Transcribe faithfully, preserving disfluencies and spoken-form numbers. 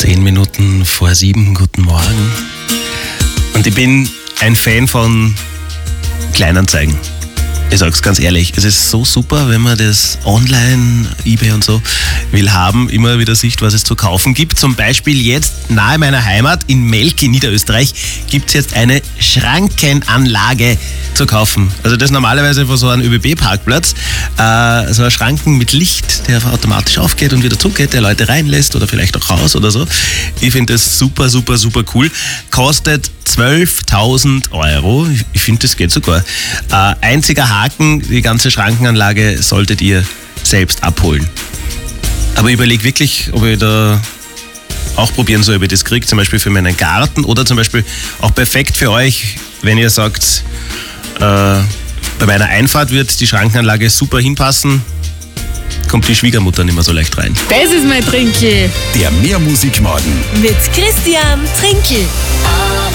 Zehn Minuten vor sieben, guten Morgen. Und ich bin ein Fan von Kleinanzeigen. Ich sag's ganz ehrlich, es ist so super, wenn man das online, eBay und so will haben, immer wieder sieht, was es zu kaufen gibt. Zum Beispiel jetzt nahe meiner Heimat in Melk in Niederösterreich gibt es jetzt eine Schrankenanlage zu kaufen. Also das ist normalerweise von so einem ÖBB-Parkplatz. Äh, so ein Schranken mit Licht, der automatisch aufgeht und wieder zugeht, der Leute reinlässt oder vielleicht auch raus oder so. Ich finde das super, super, super cool. Kostet zwölftausend Euro. Ich finde, das geht sogar. Äh, einziger Haken, die ganze Schrankenanlage solltet ihr selbst abholen. Aber ich überlege wirklich, ob ich da auch probieren soll, ob ich das kriege, zum Beispiel für meinen Garten oder zum Beispiel auch perfekt für euch, wenn ihr sagt, äh, bei meiner Einfahrt wird die Schrankenanlage super hinpassen, kommt die Schwiegermutter nicht mehr so leicht rein. Das ist mein Trinkel. Der Mehrmusikmorgen Mit Christian Trinkel.